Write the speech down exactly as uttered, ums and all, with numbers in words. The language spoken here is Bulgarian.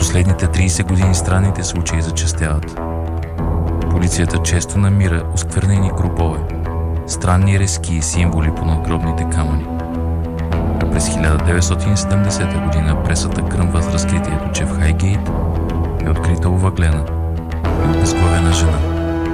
последните трийсет години странните случаи зачестяват. Полицията често намира осквернени гробове, странни резки и символи по надгробните камъни. А през хиляда деветстотин и седемдесета година пресата гръмва с разкритието, че в Хайгейт е открита овъглена и обезглавена жена.